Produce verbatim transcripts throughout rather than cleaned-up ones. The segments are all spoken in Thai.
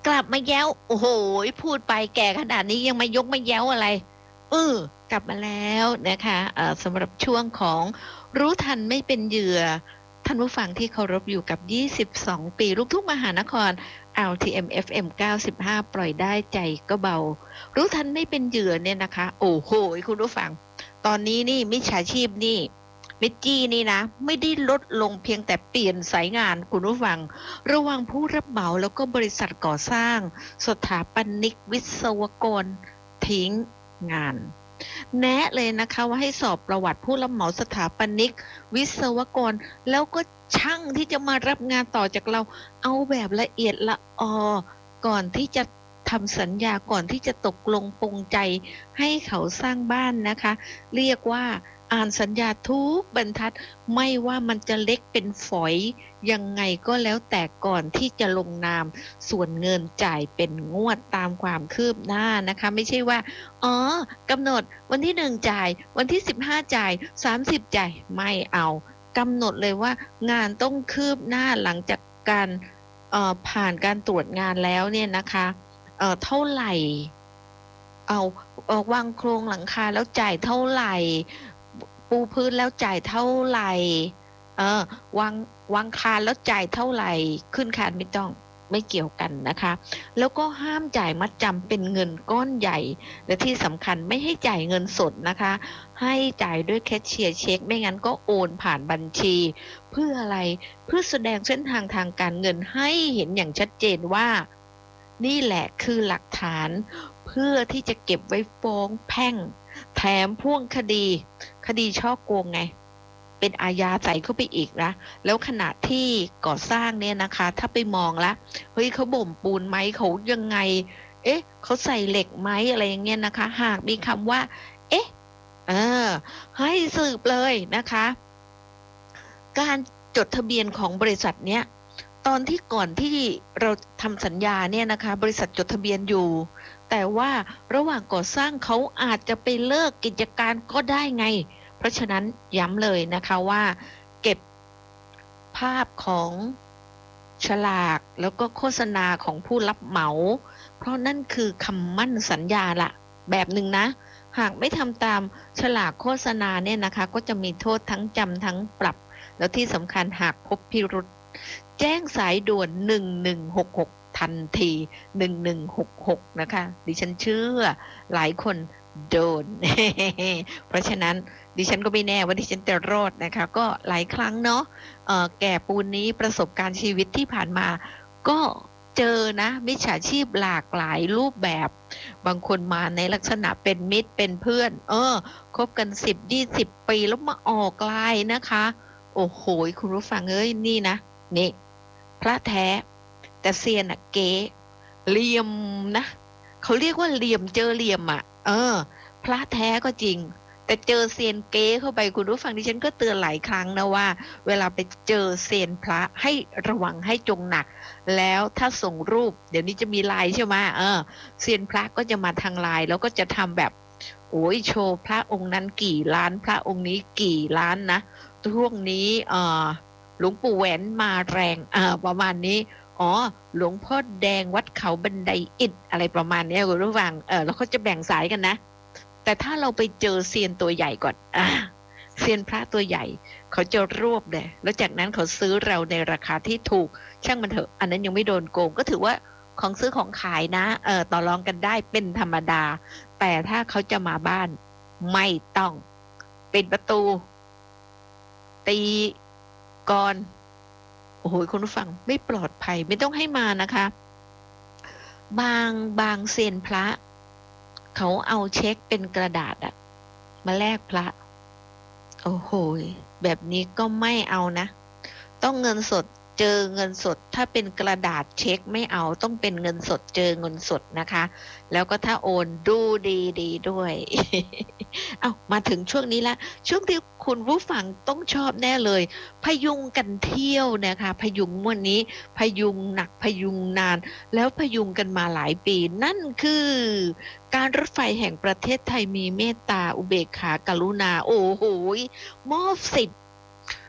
กลับมาแย้วโอ้โหพูดไปแก่ขนาดนี้ยังมายกมาแย้วอะไรเออกลับมาแล้วนะคะเอ่อสำหรับช่วงของรู้ทันไม่เป็นเหยื่อท่านผู้ฟังที่เคารพอยู่กับยี่สิบสองปีลูกทุ่งมหานคร แอล ที เอ็ม เอฟ เอ็ม เก้าสิบห้า ปล่อยได้ใจก็เบารู้ทันไม่เป็นเหยื่อเนี่ยนะคะโอ้โหคุณผู้ฟังตอนนี้นี่มิจฉาชีพนี่มิจจี้นี่นะไม่ได้ลดลงเพียงแต่เปลี่ยนสายงานคุณผู้ฟังระหว่างผู้รับเหมาแล้วก็บริษัทก่อสร้างสถาปนิกวิศวกรทิ้งงานแนะเลยนะคะว่าให้สอบประวัติผู้รับเหมาสถาปนิกวิศวกรแล้วก็ช่างที่จะมารับงานต่อจากเราเอาแบบละเอียดละออก่อนที่จะทำสัญญาก่อนที่จะตกลงปรงใจให้เขาสร้างบ้านนะคะเรียกว่าอ่านสัญญาทุกบรรทัดไม่ว่ามันจะเล็กเป็นฝอยยังไงก็แล้วแต่ก่อนที่จะลงนามส่วนเงินจ่ายเป็นงวดตามความคืบหน้านะคะไม่ใช่ว่าอ๋อกำหนดวันที่หนึ่งจ่ายวันที่สิบห้าจ่ายสามสิบจ่ายไม่เอากำหนดเลยว่างานต้องคืบหน้าหลังจากการเอ่อผ่านการตรวจงานแล้วเนี่ยนะคะเอ่อเท่าไหร่เอาเอ่อวางโครงหลังคาแล้วจ่ายเท่าไหร่ปูพื้นแล้วจ่ายเท่าไหร่เออวางวางคานแล้วจ่ายเท่าไหร่ขึ้นคานไม่ต้องไม่เกี่ยวกันนะคะแล้วก็ห้ามจ่ายมัดจำเป็นเงินก้อนใหญ่และที่สำคัญไม่ให้จ่ายเงินสดนะคะให้จ่ายด้วยแคชเชียร์เช็คไม่งั้นก็โอนผ่านบัญชีเพื่ออะไรเพื่อแสดงเส้นทางทางการเงินให้เห็นอย่างชัดเจนว่านี่แหละคือหลักฐานเพื่อที่จะเก็บไว้ฟ้องแพ่งแถมพ่วงคดีคดีฉ้อโกงไงเป็นอาญาใส่เข้าไปอีกนะแล้วขณะที่ก่อสร้างเนี่ยนะคะถ้าไปมองละเฮ้ยเขาบ่มปูนไหมเขายังไงเอ๊ะเขาใส่เหล็กไหมอะไรอย่างเงี้ยนะคะหากมีคำว่าเอ๊ะเออให้สืบเลยนะคะการจดทะเบียนของบริษัทเนี้ยตอนที่ก่อนที่เราทำสัญญาเนี่ยนะคะบริษัทจดทะเบียนอยู่แต่ว่าระหว่างก่อสร้างเขาอาจจะไปเลิกกิจการก็ได้ไงเพราะฉะนั้นย้ำเลยนะคะว่าเก็บภาพของฉลากแล้วก็โฆษณาของผู้รับเหมาเพราะนั่นคือคำมั่นสัญญาละแบบหนึ่งนะหากไม่ทำตามฉลากโฆษณาเนี่ยนะคะก็จะมีโทษทั้งจำทั้งปรับแล้วที่สำคัญหากพบพิรุธแจ้งสายด่วนหนึ่งหนึ่งหกหกทันทีหนึ่งหนึ่งหกหกนะคะดิฉันเชื่อหลายคนโดน เพราะฉะนั้นดิฉันก็ไม่แน่ว่าดิฉันจะรอดนะคะก็หลายครั้งเนาะเอ่อแก่ปูนนี้ประสบการณ์ชีวิตที่ผ่านมาก็เจอนะมิจฉาชีพหลากหลายรูปแบบบางคนมาในลักษณะเป็นมิตรเป็นเพื่อนเออคบกันสิบยี่สิบปีแล้วมาออกไลน์นะคะโอ้โหคุณผู้ฟังเอ้ยนี่นะนี่พระแท้แต่เซียนอะเก๋เหลี่ยมนะเขาเรียกว่าเหลี่ยมเจอเหลี่ยมอะเออพระแท้ก็จริงแต่เจอเซียนเก๋เข้าไปคุณผู้ฟังดิฉันก็เตือนหลายครั้งนะว่าเวลาไปเจอเซียนพระให้ระวังให้จงหนักแล้วถ้าส่งรูปเดี๋ยวนี้จะมีไลน์ใช่ไหมเออเซียนพระก็จะมาทางไลน์แล้วก็จะทำแบบโอ้ยโชว์พระองค์นั้นกี่ล้านพระองค์นี้กี่ล้านนะช่วงนี้เออหลวงปู่แหวนมาแรงอ่าประมาณนี้อ๋อหลวงพ่อแดงวัดเขาบันไดอิฐอะไรประมาณนี้คุณผู้ฟังเออแล้วเขาจะแบ่งสายกันนะแต่ถ้าเราไปเจอเซียนตัวใหญ่ก่อนอ่าเซียนพระตัวใหญ่เขาจะรวบเลยแล้วจากนั้นเขาซื้อเราในราคาที่ถูกช่างมันเถอะอันนั้นยังไม่โดนโกงก็ถือว่าของซื้อของขายนะเออต่อรองกันได้เป็นธรรมดาแต่ถ้าเขาจะมาบ้านไม่ต้องปิดประตูตีก่อนโอ้โหคุณผู้ฟังไม่ปลอดภัยไม่ต้องให้มานะคะบางบางเซียนพระเขาเอาเช็คเป็นกระดาษอะมาแลกพระโอ้โหแบบนี้ก็ไม่เอานะต้องเงินสดเจอเงินสดถ้าเป็นกระดาษเช็คไม่เอาต้องเป็นเงินสดเจอเงินสดนะคะแล้วก็ถ้าโอนดูดีๆด้วย เอามาถึงช่วงนี้ละช่วงที่คุณผู้ฟังต้องชอบแน่เลยพยุงกันเที่ยวนะคะพยุงวันนี้พยุงหนักพยุงนานแล้วพยุงกันมาหลายปีนั่นคือการรถไฟแห่งประเทศไทยมีเมตตาอุเบกขากรุณาโอ้โหมอบสิทธิ์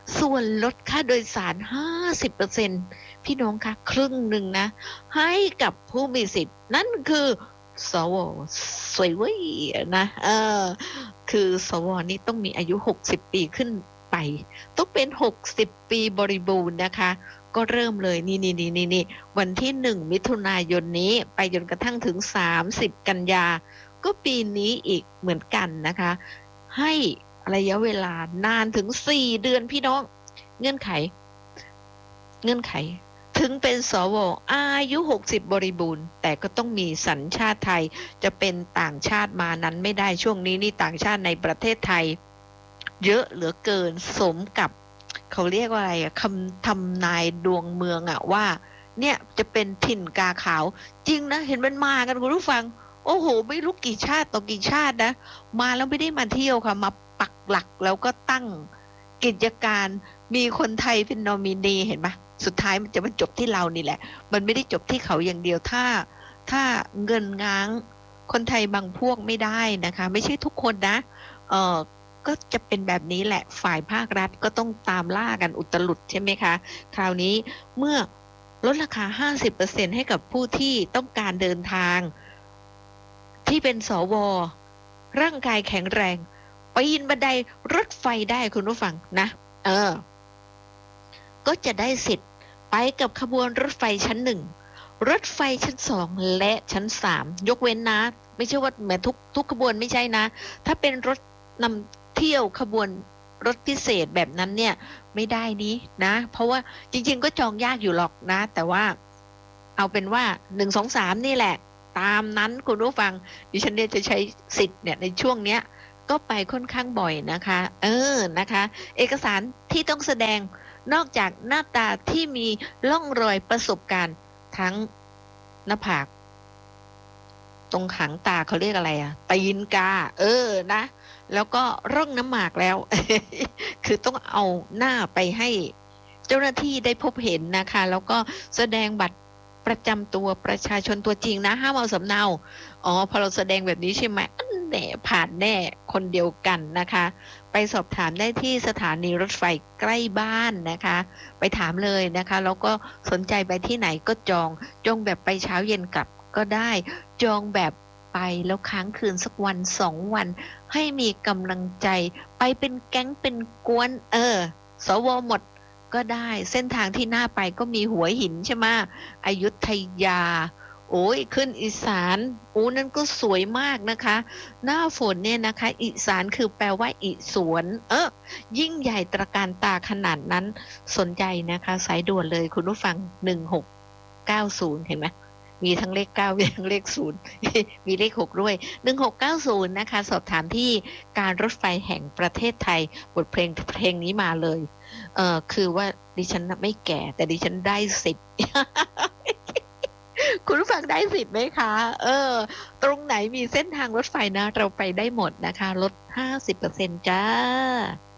ส่วนลดค่าโดยสาร ห้าสิบเปอร์เซ็นต์ พี่น้องคะครึ่งหนึ่งนะให้กับผู้มีสิทธิ์นั่นคือสวสวยเว้ยนะเออคือสวนี่ต้องมีอายุหกสิบปีขึ้นไปต้องเป็นหกสิบปีบริบูรณ์นะคะก็เริ่มเลยนี่นี่นี่นี่นี่วันที่หนึ่งมิถุนายนนี้ไปจนกระทั่งถึงสามสิบกันยาก็ปีนี้อีกเหมือนกันนะคะให้ระยะเวลานานถึงสี่เดือนพี่น้องเงื่อนไขเงื่อนไขถึงเป็นสวอายุหกสิบบริบูรณ์แต่ก็ต้องมีสัญชาติไทยจะเป็นต่างชาติมานั้นไม่ได้ช่วงนี้นี่ต่างชาติในประเทศไทยเยอะเหลือเกินสมกับเขาเรียกว่าอะไรอะคำทำนายดวงเมืองอะว่าเนี่ยจะเป็นถิ่นกาขาวจริงนะเห็นมันมากันคุณผู้ฟังโอ้โหไม่รู้กี่ชาติต่อกี่ชาตินะมาแล้วไม่ได้มาเที่ยวค่ะมาปักหลักแล้วก็ตั้งกิจการมีคนไทยเป็นนอมินีเห็นไหมสุดท้ายมันจะมาจบที่เรานี่แหละมันไม่ได้จบที่เขาอย่างเดียวถ้าถ้าเงินง้างคนไทยบางพวกไม่ได้นะคะไม่ใช่ทุกคนนะเออก็จะเป็นแบบนี้แหละฝ่ายภาครัฐก็ต้องตามล่ากันอุตลุดใช่ไหมคะคราวนี้เมื่อลดราคา ห้าสิบเปอร์เซ็นต์ ให้กับผู้ที่ต้องการเดินทางที่เป็นสวร่างกายแข็งแรงปีนบันไดรถไฟได้คุณผู้ฟังนะเออก็จะได้สิทธิ์ไปกับขบวนรถไฟชั้นหนึ่งรถไฟชั้นสองและชั้นสามยกเว้นนะไม่ใช่ว่าแม้ทุกทุกขบวนไม่ใช่นะถ้าเป็นรถนำเที่ยวขบวนรถพิเศษแบบนั้นเนี่ยไม่ได้นี้นะเพราะว่าจริงๆก็จองยากอยู่หรอกนะแต่ว่าเอาเป็นว่าหนึ่ง สอง สามนี่แหละตามนั้นคุณผู้ฟังดิฉันเนี่ยจะใช้สิทธิ์เนี่ยในช่วงเนี้ยก็ไปค่อนข้างบ่อยนะคะเออนะคะเอกสารที่ต้องแสดงนอกจากหน้าตาที่มีร่องรอยประสบการณ์ทั้งหน้าผากตรงหางตาเขาเรียกอะไรอะตีนกาเออนะแล้วก็ร่องน้ำหมากแล้ว คือต้องเอาหน้าไปให้เจ้าหน้าที่ได้พบเห็นนะคะแล้วก็แสดงบัตรประจำตัวประชาชนตัวจริงนะห้ามเอาสำเนาอ๋อพอเราแสดงแบบนี้ใช่ไหมอันแน่ผ่านแน่คนเดียวกันนะคะไปสอบถามได้ที่สถานีรถไฟใกล้บ้านนะคะไปถามเลยนะคะแล้วก็สนใจไปที่ไหนก็จองจองแบบไปเช้าเย็นกลับก็ได้จองแบบไปแล้วค้างคืนสักวันสองวันให้มีกำลังใจไปเป็นแก๊งเป็นกวนเออสวหมดก็ได้เส้นทางที่น่าไปก็มีหัวหินใช่ไหมอยุธยาโอ้ยขึ้นอีสานโอ้นั่นก็สวยมากนะคะหน้าฝนเนี่ยนะคะอีสานคือแปลว่าอีสวนเออยิ่งใหญ่ตระการตาขนาดนั้นสนใจนะคะสายด่วนเลยคุณผู้ฟังหนึ่งหกเก้าศูนย์เห็นไหมมีทั้งเลขเก้ามีทั้งเลขศูนย์มีเลขหกด้วยหนึ่งหกเก้าศูนย์นะคะสอบถามที่การรถไฟแห่งประเทศไทยบทเพลงเพลงนี้มาเลยเออคือว่าดิฉันไม่แก่แต่ดิฉันได้สิทธิ์ คุณผู้ฟังได้สิทธิ์ไหมคะเออตรงไหนมีเส้นทางรถไฟนะเราไปได้หมดนะคะลด ห้าสิบเปอร์เซ็นต์ จ้า